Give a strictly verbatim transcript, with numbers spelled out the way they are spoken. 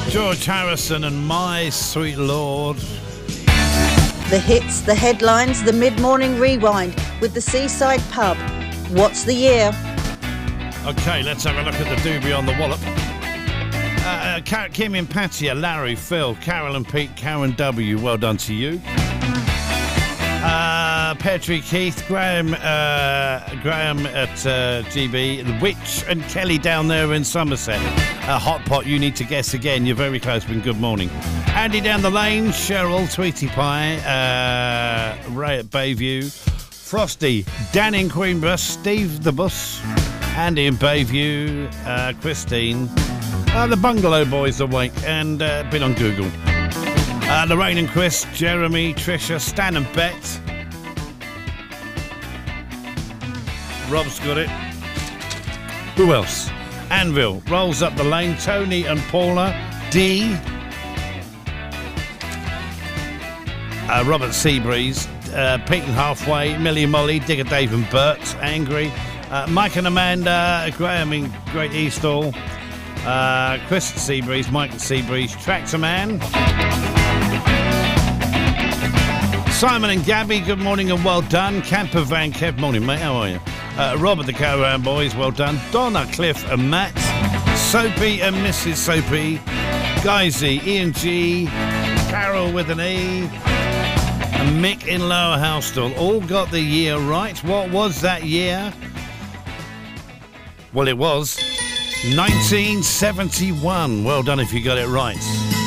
George Harrison and My Sweet Lord. The hits, the headlines, the mid-morning rewind with the Seaside Pub. What's the year? Okay, let's have a look at the doobie on the wallop. Uh, uh, Kim and Patty, Larry, Phil, Carol and Pete, Karen W. Well done to you. Uh, Petrie, Keith, Graham, uh, Graham at uh, G B, The Witch and Kelly down there in Somerset. Uh, Hot Pot, you need to guess again. You're very close, but good morning. Andy down the lane, Cheryl, Tweety Pie, uh, Ray at Bayview, Frosty, Dan in Queenborough, Steve the Bus, Andy in Bayview, uh, Christine, uh, the Bungalow Boys awake and uh, been on Google. Uh, Lorraine and Chris, Jeremy, Trisha, Stan and Bet. Rob's got it. Who else? Anvil, rolls up the lane. Tony and Paula. D. Uh, Robert Seabreeze. Uh, Pete and Halfway. Millie Molly. Digger Dave and Bert. Angry. Uh, Mike and Amanda. Graham in Great Eastall. Uh, Chris at Seabreeze. Mike at Seabreeze. Tractor Man. Simon and Gabby, good morning and well done. Camper Van Kev, morning mate, how are you? Uh, Robert the Caravan Boys, well done. Donna, Cliff and Matt. Soapy and Missus Soapy. Guysy, Ian G. Carol with an E. And Mick in Lower Housestall. All got the year right. What was that year? Well, it was nineteen seventy-one. Well done if you got it right.